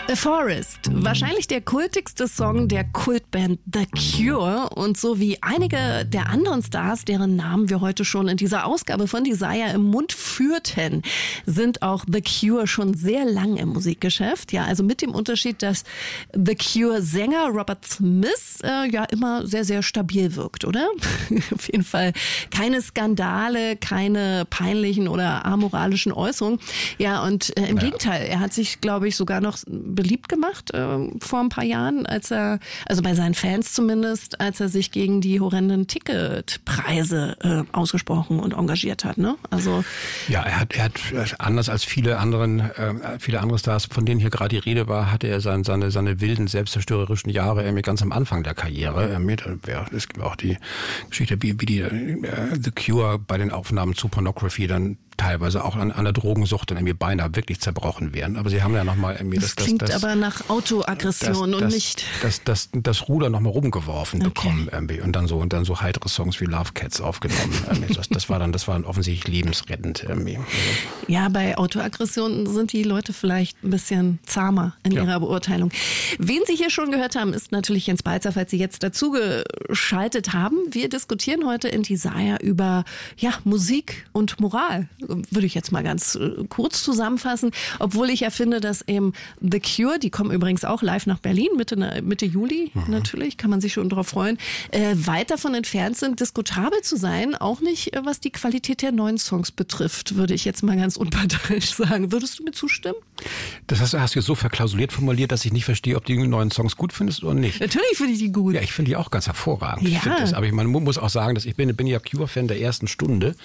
A Forest, wahrscheinlich der kultigste Song der Kultband The Cure und so wie einige der anderen Stars, deren Namen wir heute schon in dieser Ausgabe von Desire im Mund führten, sind auch The Cure schon sehr lang im Musikgeschäft. Ja, also mit dem Unterschied, dass The Cure-Sänger Robert Smith ja immer sehr, sehr stabil wirkt, oder? Auf jeden Fall keine Skandale, keine peinlichen oder amoralischen Äußerungen. Ja, und im Gegenteil, er hat sich, glaube ich, sogar noch beliebt gemacht vor ein paar Jahren, als er, also bei seinen Fans zumindest, als er sich gegen die horrenden Ticketpreise ausgesprochen und engagiert hat, ne? Also ja, er hat anders als viele andere Stars, von denen hier gerade die Rede war, hatte er seine wilden, selbstzerstörerischen Jahre ganz am Anfang der Karriere. Es gibt auch die Geschichte, wie die The Cure bei den Aufnahmen zu Pornography dann teilweise auch an der Drogensucht dann irgendwie beinahe wirklich zerbrochen wären. Aber sie haben ja nochmal irgendwie das klingt aber nach Autoaggression und nicht das Ruder nochmal rumgeworfen bekommen irgendwie und dann so heitere Songs wie Love Cats aufgenommen. Das war dann offensichtlich lebensrettend irgendwie. Ja, bei Autoaggressionen sind die Leute vielleicht ein bisschen zahmer in ihrer Beurteilung. Wen Sie hier schon gehört haben, ist natürlich Jens Balzer, falls Sie jetzt dazugeschaltet haben. Wir diskutieren heute in Desire über Musik und Moral. Würde ich jetzt mal ganz kurz zusammenfassen, obwohl ich ja finde, dass eben The Cure, die kommen übrigens auch live nach Berlin, Mitte Juli natürlich, kann man sich schon drauf freuen, weit davon entfernt sind, diskutabel zu sein, auch nicht, was die Qualität der neuen Songs betrifft, würde ich jetzt mal ganz unparteiisch sagen. Würdest du mir zustimmen? Das hast du jetzt so verklausuliert formuliert, dass ich nicht verstehe, ob du die neuen Songs gut findest oder nicht. Natürlich finde ich die gut. Ja, ich finde die auch ganz hervorragend. Ja. Aber man muss auch sagen, dass ich bin ja Cure-Fan der ersten Stunde.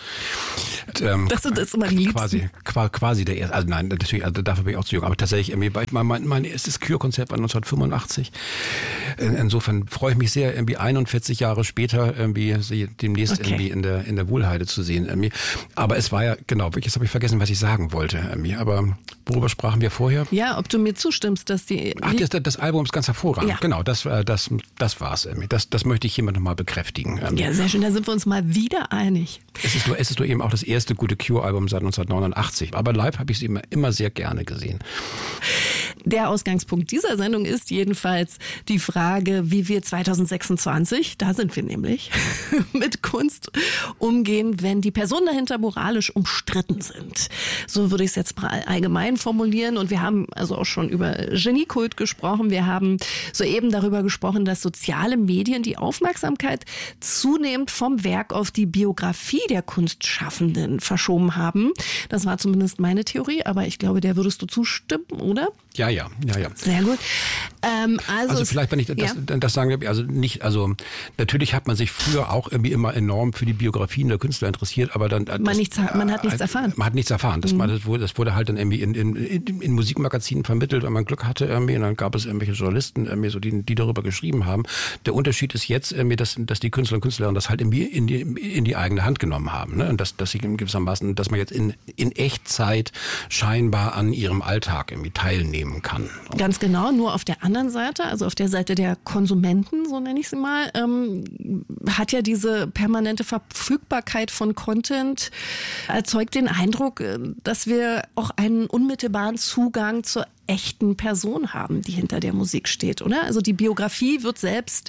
Das ist immer die Liebsten. Quasi der erste. Also nein, natürlich, dafür bin ich auch zu jung. Aber tatsächlich, mein erstes Cure-Konzert war 1985. Insofern freue ich mich sehr, 41 Jahre später sie demnächst in der Wohlheide zu sehen. Aber es war ja, genau, jetzt habe ich vergessen, was ich sagen wollte. Aber worüber sprachen wir vorher? Ja, ob du mir zustimmst, dass die... Das Album ist ganz hervorragend. Ja. Genau, das war's. Das möchte ich hiermit nochmal bekräftigen. Ja, sehr schön, da sind wir uns mal wieder einig. Es ist nur eben auch das erste gute Cure-Album seit 1989. Aber live habe ich sie immer sehr gerne gesehen. Der Ausgangspunkt dieser Sendung ist jedenfalls die Frage, wie wir 2026, da sind wir nämlich, mit Kunst umgehen, wenn die Personen dahinter moralisch umstritten sind. So würde ich es jetzt mal allgemein formulieren. Und wir haben also auch schon über Geniekult gesprochen. Wir haben soeben darüber gesprochen, dass soziale Medien die Aufmerksamkeit zunehmend vom Werk auf die Biografie der Kunstschaffenden verschoben haben. Das war zumindest meine Theorie, aber ich glaube, der würdest du zustimmen, oder? Ja. Sehr gut. Also vielleicht, wenn ich das sagen darf, natürlich hat man sich früher auch irgendwie immer enorm für die Biografien der Künstler interessiert, aber dann... Man hat nichts erfahren. Man hat nichts erfahren. Das wurde halt dann irgendwie in Musikmagazinen vermittelt, wenn man Glück hatte irgendwie, und dann gab es irgendwelche Journalisten irgendwie so, die darüber geschrieben haben. Der Unterschied ist jetzt irgendwie, dass die Künstler und Künstlerinnen das halt irgendwie in die eigene Hand genommen haben, ne? Und dass sie gewissermaßen, dass man jetzt in Echtzeit scheinbar an ihrem Alltag irgendwie teilnehmen kann. Ganz genau, nur auf der anderen Seite, also auf der Seite der Konsumenten, so nenne ich sie mal, hat ja diese permanente Verfügbarkeit von Content erzeugt den Eindruck, dass wir auch einen unmittelbaren Zugang zur echten Person haben, die hinter der Musik steht, oder? Also die Biografie wird selbst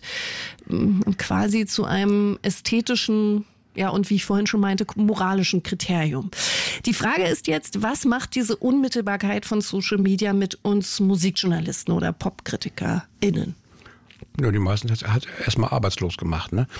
quasi zu einem ästhetischen, ja, und wie ich vorhin schon meinte, moralischen Kriterium. Die Frage ist jetzt, was macht diese Unmittelbarkeit von Social Media mit uns Musikjournalisten oder PopkritikerInnen? Ja, die meisten hat erstmal arbeitslos gemacht, ne?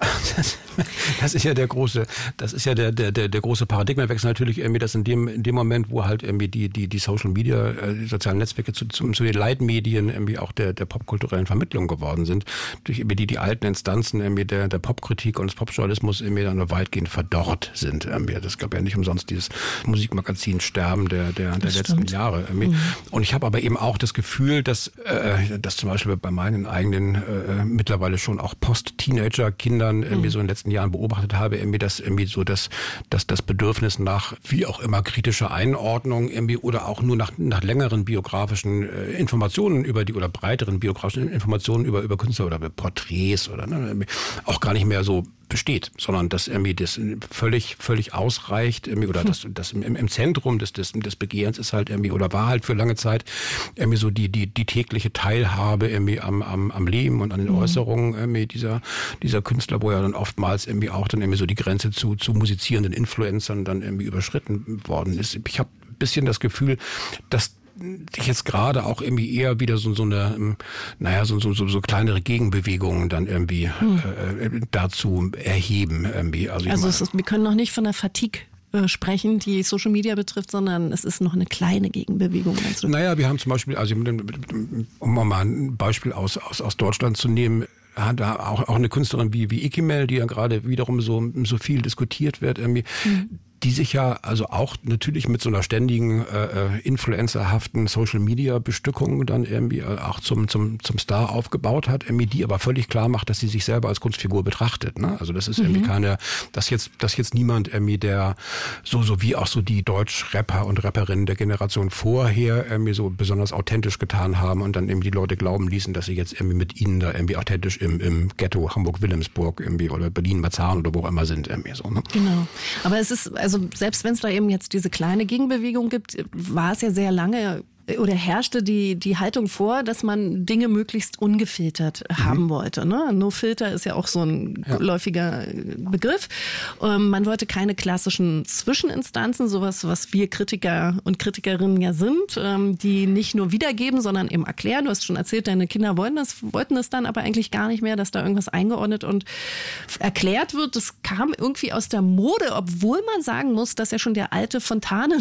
Das ist ja der große Paradigmenwechsel natürlich irgendwie, dass in dem Moment, wo halt irgendwie die Social Media, die sozialen Netzwerke zu den Leitmedien irgendwie auch der popkulturellen Vermittlung geworden sind, durch irgendwie die alten Instanzen irgendwie der Popkritik und des Popjournalismus irgendwie dann nur weitgehend verdorrt sind irgendwie. Das gab ja nicht umsonst dieses Musikmagazin Sterben der letzten Jahre irgendwie. Und ich habe aber eben auch das Gefühl, dass zum Beispiel bei meinen eigenen mittlerweile schon auch Post-Teenager-Kindern irgendwie so in den letzten Jahren beobachtet habe, irgendwie, dass irgendwie so das Bedürfnis nach wie auch immer kritischer Einordnung irgendwie oder auch nur nach längeren biografischen Informationen oder breiteren biografischen Informationen über Künstler oder Porträts oder auch gar nicht mehr so besteht, sondern dass irgendwie das völlig ausreicht oder das im Zentrum des Begehrens ist halt irgendwie oder war halt für lange Zeit irgendwie so die tägliche Teilhabe irgendwie am Leben und an den Äußerungen irgendwie dieser Künstler, wo ja dann oftmals irgendwie auch dann irgendwie so die Grenze zu musizierenden Influencern dann irgendwie überschritten worden ist. Ich habe ein bisschen das Gefühl, dass sich jetzt gerade auch irgendwie eher wieder so kleinere Gegenbewegungen dann irgendwie dazu erheben. Irgendwie. Also wir können noch nicht von der Fatigue sprechen, die Social Media betrifft, sondern es ist noch eine kleine Gegenbewegung. Naja, wir haben zum Beispiel, also um mal ein Beispiel aus Deutschland zu nehmen, hat da auch eine Künstlerin wie Ikimel, die ja gerade wiederum so viel diskutiert wird, irgendwie, die sich ja also auch natürlich mit so einer ständigen influencerhaften Social-Media-Bestückung dann irgendwie auch zum Star aufgebaut hat, irgendwie die aber völlig klar macht, dass sie sich selber als Kunstfigur betrachtet. Ne? Also das ist irgendwie dass jetzt niemand irgendwie der so wie auch so die Deutsch-Rapper und Rapperinnen der Generation vorher irgendwie so besonders authentisch getan haben und dann irgendwie die Leute glauben ließen, dass sie jetzt irgendwie mit ihnen da irgendwie authentisch im Ghetto Hamburg-Wilhelmsburg irgendwie oder Berlin-Marzahn oder wo auch immer sind irgendwie so. Ne? Genau. Aber es ist also selbst wenn es da eben jetzt diese kleine Gegenbewegung gibt, war es ja sehr lange oder herrschte die Haltung vor, dass man Dinge möglichst ungefiltert haben wollte. Ne? No-Filter ist ja auch so ein läufiger Begriff. Man wollte keine klassischen Zwischeninstanzen, sowas, was wir Kritiker und Kritikerinnen ja sind, die nicht nur wiedergeben, sondern eben erklären. Du hast schon erzählt, deine Kinder wollten es dann aber eigentlich gar nicht mehr, dass da irgendwas eingeordnet und erklärt wird. Das kam irgendwie aus der Mode, obwohl man sagen muss, dass ja schon der alte Fontane,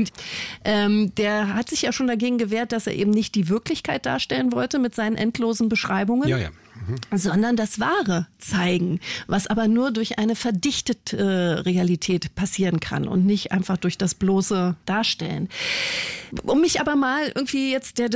der hat sich ja schon dagegen gewehrt, dass er eben nicht die Wirklichkeit darstellen wollte mit seinen endlosen Beschreibungen. Ja. Sondern das Wahre zeigen, was aber nur durch eine verdichtete Realität passieren kann und nicht einfach durch das bloße Darstellen. Um mich aber mal irgendwie jetzt der